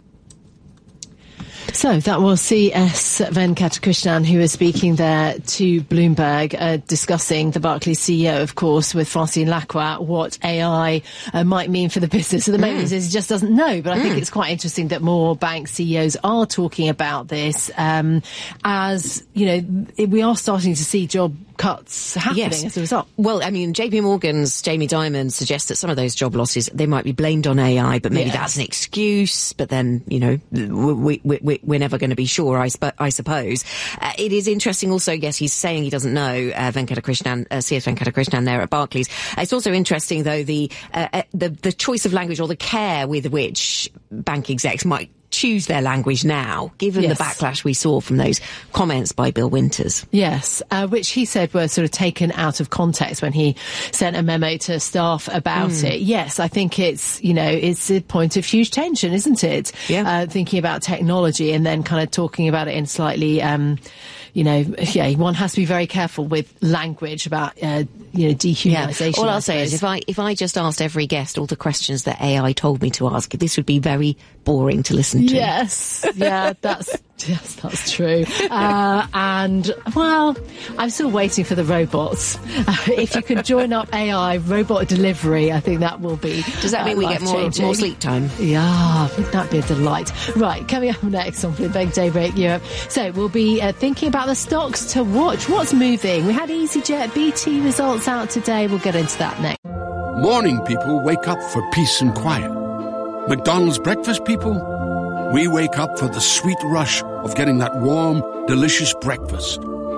So that was C.S. Venkatakrishnan, who was speaking there to Bloomberg, discussing the Barclays CEO, of course, with Francine Lacqua, what AI might mean for the business. At the moment, he just doesn't know. But I think it's quite interesting that more bank CEOs are talking about this, as, we are starting to see job cuts happening as a result. Well, JP Morgan's Jamie Dimon suggests that some of those job losses, they might be blamed on AI, but maybe that's an excuse. But then, we're never going to be sure, I suppose. It is interesting also, yes, he's saying he doesn't know, C.S. Venkatakrishnan there at Barclays. It's also interesting, though, the choice of language or the care with which bank execs might choose their language now, given the backlash we saw from those comments by Bill Winters. Yes, which he said were sort of taken out of context when he sent a memo to staff about it. Yes, I think it's a point of huge tension, isn't it? Yeah. Thinking about technology and then kind of talking about it in slightly, one has to be very careful with language about, dehumanization. All I'll say is if I just asked every guest all the questions that AI told me to ask, this would be very boring to listen to. Yes, that's true. And I'm still waiting for the robots. If you could join up AI robot delivery, I think that will be. Does that mean we get more sleep time? Yeah, wouldn't that be a delight? Right, coming up next on Bloomberg Daybreak Europe. So we'll be thinking about the stocks to watch. What's moving? We had EasyJet, BT results out today. We'll get into that next. Morning people wake up for peace and quiet. McDonald's breakfast people, we wake up for the sweet rush of getting that warm, delicious breakfast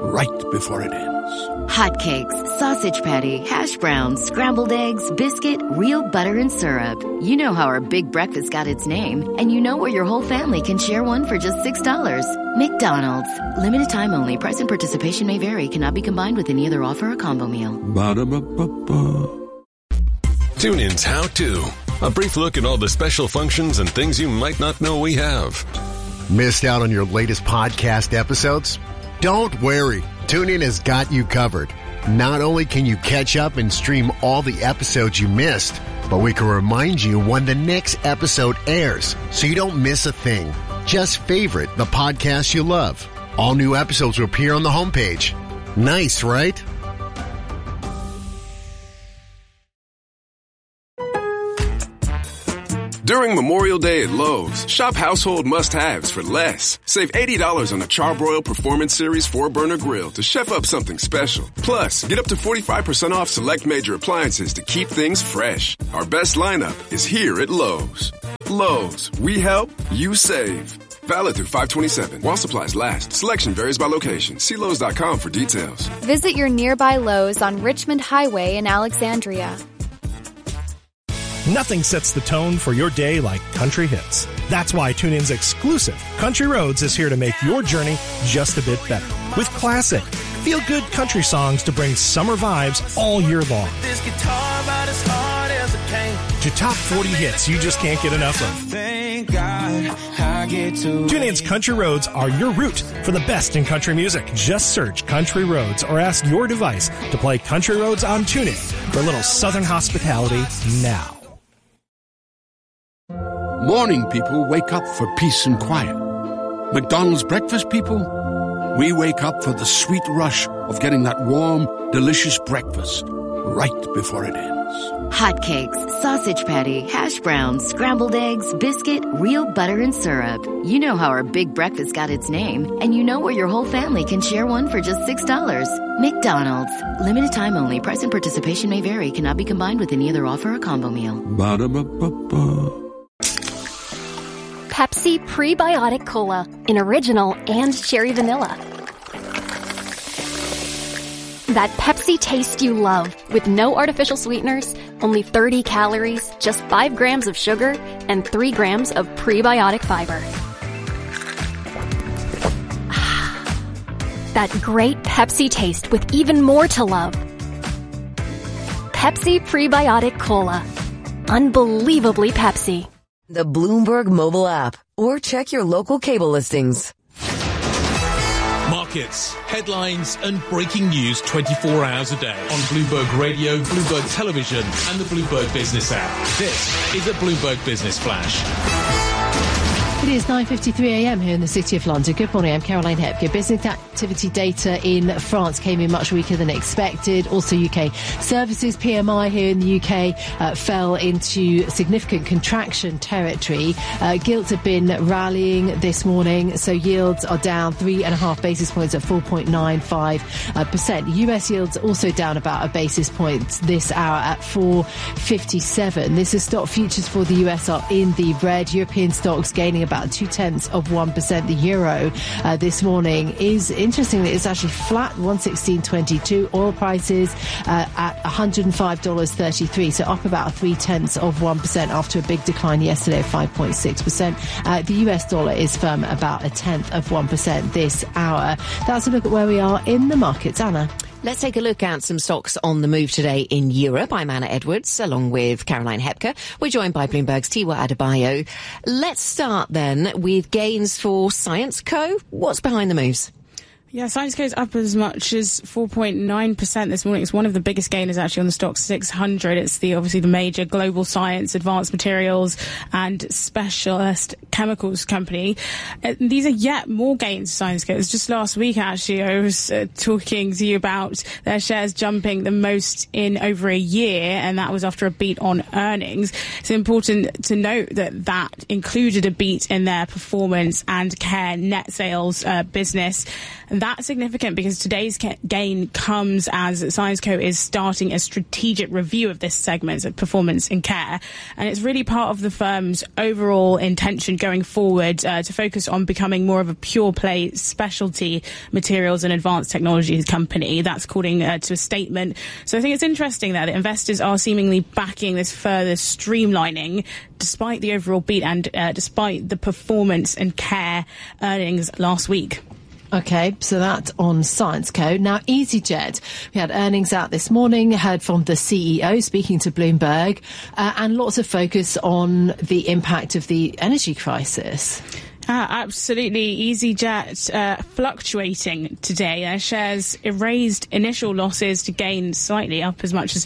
right before it ends. Hotcakes, sausage patty, hash browns, scrambled eggs, biscuit, real butter and syrup. You know how our big breakfast got its name, and you know where your whole family can share one for just $6. McDonald's. Limited time only. Price and participation may vary. Cannot be combined with any other offer or combo meal. Ba-da-ba-ba-ba. TuneIn's How To. A brief look at all the special functions and things you might not know we have. Missed out on your latest podcast episodes? Don't worry. TuneIn has got you covered. Not only can you catch up and stream all the episodes you missed, but we can remind you when the next episode airs so you don't miss a thing. Just favorite the podcast you love. All new episodes will appear on the homepage. Nice, right? During Memorial Day at Lowe's, shop household must-haves for less. Save $80 on a Charbroil Performance Series 4-burner grill to chef up something special. Plus, get up to 45% off select major appliances to keep things fresh. Our best lineup is here at Lowe's. Lowe's, we help, you save. Valid through 5/27. While supplies last. Selection varies by location. See Lowe's.com for details. Visit your nearby Lowe's on Richmond Highway in Alexandria. Nothing sets the tone for your day like country hits. That's why TuneIn's exclusive Country Roads is here to make your journey just a bit better. With classic, feel-good country songs to bring summer vibes all year long. This guitar about as hard as it can. To top 40 hits you just can't get enough of. Thank God I get to. TuneIn's Country Roads are your route for the best in country music. Just search Country Roads or ask your device to play Country Roads on TuneIn for a little southern hospitality now. Morning people wake up for peace and quiet. McDonald's breakfast people, we wake up for the sweet rush of getting that warm, delicious breakfast right before it ends. Hotcakes, sausage patty, hash browns, scrambled eggs, biscuit, real butter and syrup. You know how our big breakfast got its name, and you know where your whole family can share one for just $6. McDonald's. Limited time only. Price and participation may vary. Cannot be combined with any other offer or combo meal. Ba-da-ba-ba-ba. Pepsi Prebiotic Cola in original and cherry vanilla. That Pepsi taste you love with no artificial sweeteners, only 30 calories, just 5 grams of sugar, and 3 grams of prebiotic fiber. That great Pepsi taste with even more to love. Pepsi Prebiotic Cola. Unbelievably Pepsi. The Bloomberg mobile app, or check your local cable listings. Markets, headlines, and breaking news 24 hours a day on Bloomberg Radio, Bloomberg Television, and the Bloomberg Business app. This is a Bloomberg Business Flash. It is 9:53 a.m. here in the City of London. Good morning, I'm Caroline Hepker. Business activity data in France came in much weaker than expected. Also, UK services PMI here in the UK fell into significant contraction territory. Gilts have been rallying this morning, so yields are down 3.5 basis points at 4.95%. US yields also down about a basis point this hour at 4.57. This is stock futures for the US are in the red. European stocks gaining about 0.2%. The euro this morning is interestingly, it's actually flat, 116.22. Oil prices at $105.33, so up about 0.3% after a big decline yesterday of 5.6%. The US dollar is firm about 0.1% this hour. That's a look at where we are in the markets. Anna. Let's take a look at some stocks on the move today in Europe. I'm Anna Edwards, along with Caroline Hepker. We're joined by Bloomberg's Tiwa Adebayo. Let's start then with gains for Syensqo. What's behind the moves? Yeah, Syensqo is up as much as 4.9% this morning. It's one of the biggest gainers actually on the stock 600. It's obviously the major global science, advanced materials and specialist chemicals company. These are yet more gains for Syensqo. It was just last week actually I was talking to you about their shares jumping the most in over a year, and that was after a beat on earnings. It's important to note that included a beat in their performance and care net sales business. And And that's significant because today's gain comes as Syensqo is starting a strategic review of this segment of performance and care. And it's really part of the firm's overall intention going forward to focus on becoming more of a pure play specialty materials and advanced technologies company. That's according to a statement. So I think it's interesting that investors are seemingly backing this further streamlining despite the overall beat and despite the performance and care earnings last week. Okay, so that's on Syensqo. Now, EasyJet, we had earnings out this morning, heard from the CEO speaking to Bloomberg, and lots of focus on the impact of the energy crisis. Absolutely. EasyJet fluctuating today. Their shares erased initial losses to gain slightly up as much as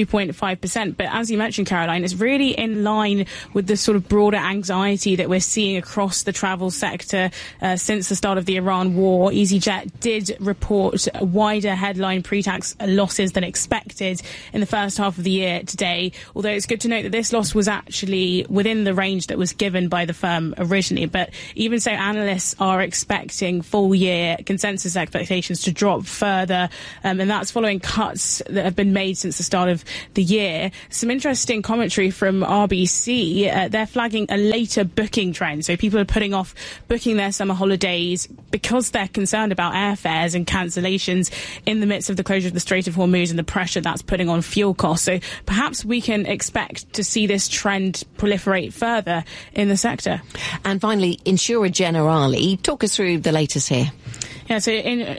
2.5%. But as you mentioned, Caroline, it's really in line with the sort of broader anxiety that we're seeing across the travel sector since the start of the Iran war. EasyJet did report wider headline pre-tax losses than expected in the first half of the year today. Although it's good to note that this loss was actually within the range that was given by the firm originally. But even so, analysts are expecting full-year consensus expectations to drop further, and that's following cuts that have been made since the start of the year. Some interesting commentary from RBC. They're flagging a later booking trend, so people are putting off booking their summer holidays because they're concerned about airfares and cancellations in the midst of the closure of the Strait of Hormuz and the pressure that's putting on fuel costs. So perhaps we can expect to see this trend proliferate further in the sector. And finally, Insurer Generali, talk us through the latest here. Yeah, so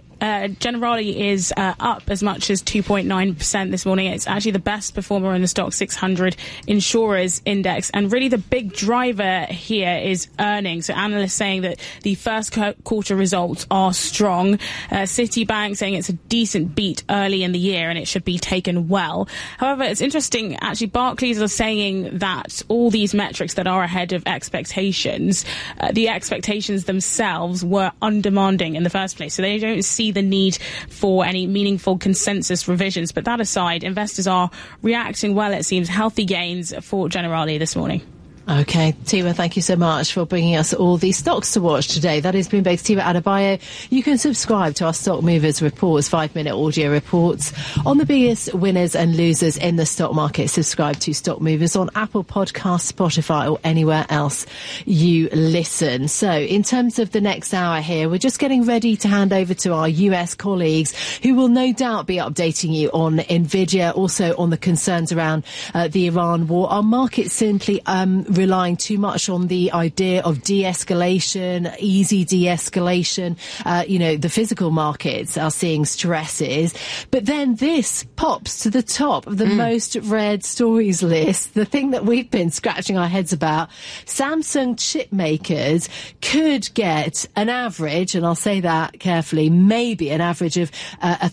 Generali is up as much as 2.9% this morning. It's actually the best performer in the Stoxx 600 insurers index. And really the big driver here is earnings. So analysts saying that the first quarter results are strong. Citibank saying it's a decent beat early in the year and it should be taken well. However, it's interesting, actually, Barclays are saying that all these metrics that are ahead of expectations, the expectations themselves were undemanding in the first place. So they don't see the need for any meaningful consensus revisions. But that aside, investors are reacting well, it seems. Healthy gains for Generali this morning. Okay, Tima, thank you so much for bringing us all these stocks to watch today. That is Bloomberg's Tima Adebayo. You can subscribe to our Stock Movers reports, 5-minute audio reports on the biggest winners and losers in the stock market. Subscribe to Stock Movers on Apple Podcasts, Spotify, or anywhere else you listen. So in terms of the next hour here, we're just getting ready to hand over to our US colleagues who will no doubt be updating you on Nvidia, also on the concerns around the Iran war. Our market simply relying too much on the idea of de-escalation, easy de-escalation. The physical markets are seeing stresses. But then this pops to the top of the most read stories list, the thing that we've been scratching our heads about. Samsung chip makers could get an average, and I'll say that carefully, maybe an average of a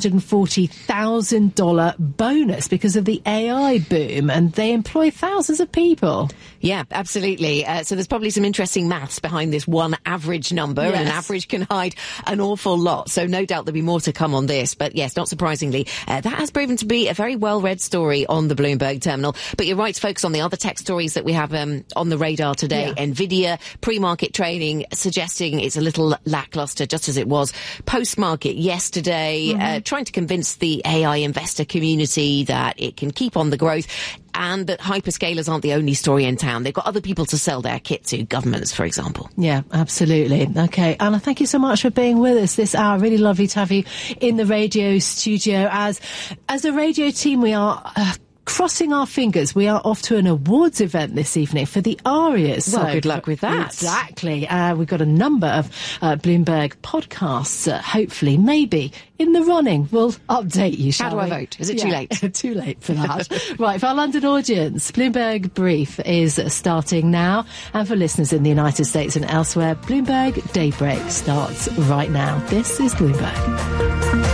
$340,000 bonus because of the AI boom, and they employ thousands of people. Yeah, absolutely. So there's probably some interesting maths behind this one average number, yes. And an average can hide an awful lot. So no doubt there'll be more to come on this. But yes, not surprisingly, that has proven to be a very well-read story on the Bloomberg terminal. But you're right to focus on the other tech stories that we have on the radar today. Yeah. Nvidia, pre-market trading, suggesting it's a little lackluster, just as it was post-market yesterday, trying to convince the AI investor community that it can keep on the growth, and that hyperscalers aren't the only story in town. They've got other people to sell their kit to, governments, for example. Yeah, absolutely. Okay, Anna, thank you so much for being with us this hour. Really lovely to have you in the radio studio. As a radio team, we are crossing our fingers. We are off to an awards event this evening for the Arias. Well, good luck with that. Exactly. We've got a number of Bloomberg podcasts, hopefully, maybe in the running. We'll update you, shall we? How do I vote? Is it too late? Too late for that. Right, for our London audience, Bloomberg Brief is starting now. And for listeners in the United States and elsewhere, Bloomberg Daybreak starts right now. This is Bloomberg.